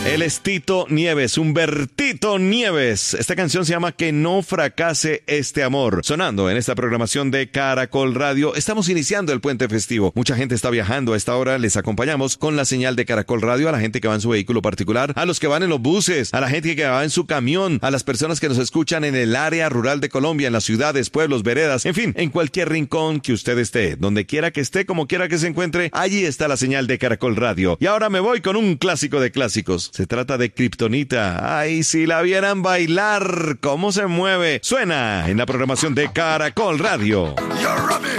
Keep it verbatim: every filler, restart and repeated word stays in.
Él es Tito Nieves, Humbertito Nieves. Esta canción se llama Que no fracase este amor. Sonando en esta programación de Caracol Radio. Estamos iniciando el puente festivo. Mucha gente está viajando a esta hora. Les acompañamos con la señal de Caracol Radio a la gente que va en su vehículo particular, a los que van en los buses, a la gente que va en su camión, a las personas que nos escuchan en el área rural de Colombia, en las ciudades, pueblos, veredas, en fin, en cualquier rincón que usted esté, donde quiera que esté, como quiera que se encuentre, allí está la señal de Caracol Radio. Y ahora me voy con un clásico de clásicos. Se trata de Kriptonita. Ay, si la vieran bailar, cómo se mueve. Suena en la programación de Caracol Radio.